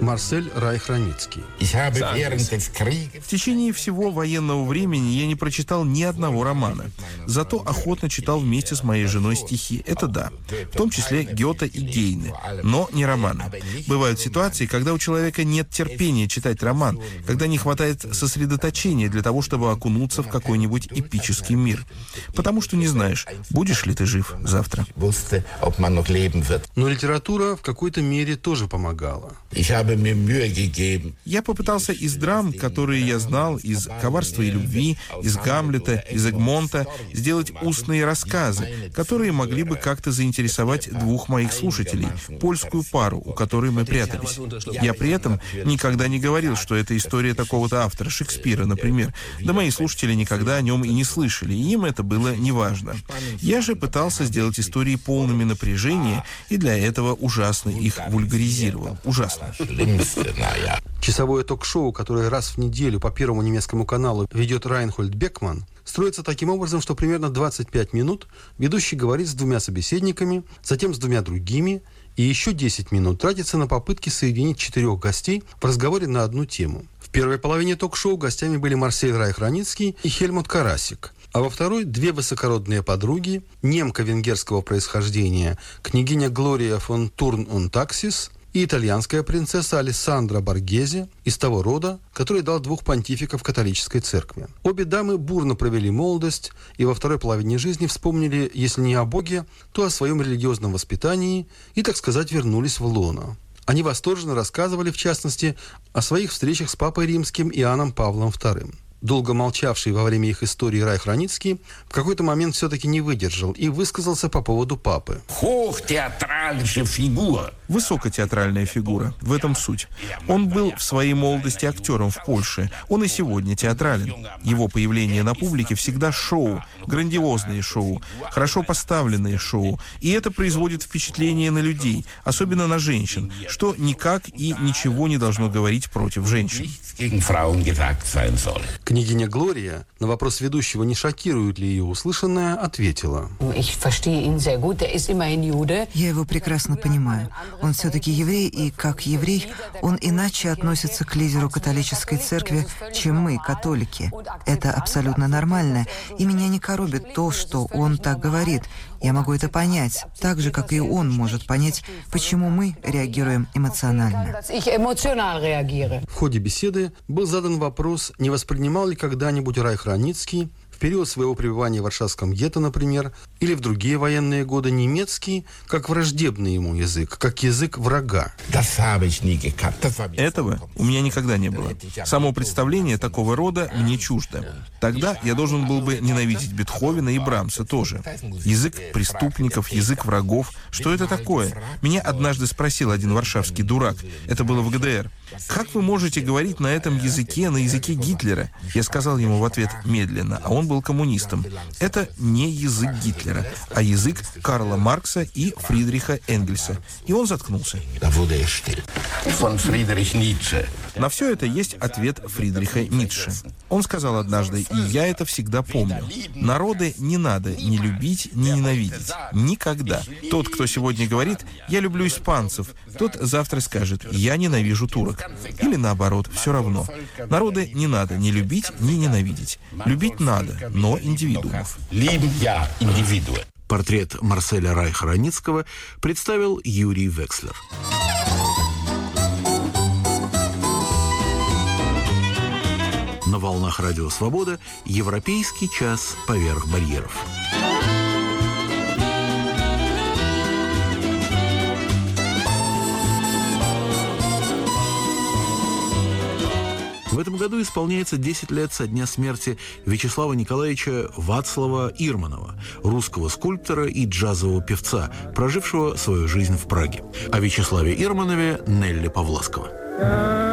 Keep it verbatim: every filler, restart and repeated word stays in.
Марсель Райх-Раницкий. В течение всего военного времени я не прочитал ни одного романа. Зато охотно читал вместе с моей женой стихи. Это да. В том числе Гёте и Гейне. Но не романы. Бывают ситуации, когда у человека нет терпения читать роман, когда не хватает сосредоточения для того, чтобы окунуться в какой-нибудь эпический мир. Потому что не знаешь, будешь ли ты жив завтра. Но литература в какой-то мере тоже помогала. Я попытался из драм, которые я знал, из «Коварства и любви», из «Гамлета», из «Эгмонта», сделать устные рассказы, которые могли бы как-то заинтересовать двух моих слушателей, польскую пару, у которой мы прятались. Я при этом никогда не говорил, что это история такого-то автора, Шекспира, например. Да мои слушатели никогда о нем и не слышали, и им это было неважно. Я же пытался сделать истории полными напряжения, и для этого ужасно их вульгаризировал. Ужасно. Часовое ток-шоу, которое раз в неделю по Первому немецкому каналу ведет Райнхольд Бекман, строится таким образом, что примерно двадцать пять минут ведущий говорит с двумя собеседниками, затем с двумя другими, и еще десять минут тратится на попытки соединить четырех гостей в разговоре на одну тему. В первой половине ток-шоу гостями были Марсель Райх-Раницкий и Хельмут Карасик, а во второй две высокородные подруги, немка венгерского происхождения, княгиня Глория фон Турн und Taxis и итальянская принцесса Алессандра Боргезе из того рода, который дал двух понтификов католической церкви. Обе дамы бурно провели молодость и во второй половине жизни вспомнили, если не о Боге, то о своем религиозном воспитании и, так сказать, вернулись в лоно. Они восторженно рассказывали, в частности, о своих встречах с Папой Римским Иоанном Павлом вторым. Долго молчавший во время их истории Райх-Раницкий в какой-то момент все-таки не выдержал и высказался по поводу папы. Высокотеатральная фигура. В этом суть. Он был в своей молодости актером в Польше. Он и сегодня театрален. Его появление на публике всегда шоу, грандиозные шоу, хорошо поставленные шоу. И это производит впечатление на людей, особенно на женщин, что никак и ничего не должно говорить против женщин. Княгиня Глория на вопрос ведущего, не шокирует ли ее услышанное, ответила: «Я его прекрасно понимаю. Он все-таки еврей, и как еврей он иначе относится к лидеру католической церкви, чем мы, католики. Это абсолютно нормально, и меня не коробит то, что он так говорит. Я могу это понять, так же, как и он может понять, почему мы реагируем эмоционально». В ходе беседы был задан вопрос, не воспринимал ли когда-нибудь Райх-Раницкий в период своего пребывания в Варшавском гетто, например, или в другие военные годы немецкий как враждебный ему язык, как язык врага. Этого у меня никогда не было. Само представление такого рода мне чуждо. Тогда я должен был бы ненавидеть Бетховена и Брамса тоже. Язык преступников, язык врагов. Что это такое? Меня однажды спросил один варшавский дурак. Это было в ГДР. «Как вы можете говорить на этом языке, на языке Гитлера?» Я сказал ему в ответ медленно, а он был коммунистом. Это не язык Гитлера, а язык Карла Маркса и Фридриха Энгельса. И он заткнулся. На все это есть ответ Фридриха Ницше. Он сказал однажды, и я это всегда помню: народы не надо ни любить, ни ненавидеть. Никогда. Тот, кто сегодня говорит «я люблю испанцев», тот завтра скажет «я ненавижу турок». Или наоборот, все равно. Народы не надо ни любить, ни ненавидеть. Любить надо, но индивидуумов. Портрет Марселя Райха-Раницкого представил Юрий Векслер. На волнах Радио Свобода «Европейский час поверх барьеров». В этом году исполняется десять лет со дня смерти Вячеслава Николаевича Вацлава Ирманова, русского скульптора и джазового певца, прожившего свою жизнь в Праге. О Вячеславе Ирманове Нелли Павласкова.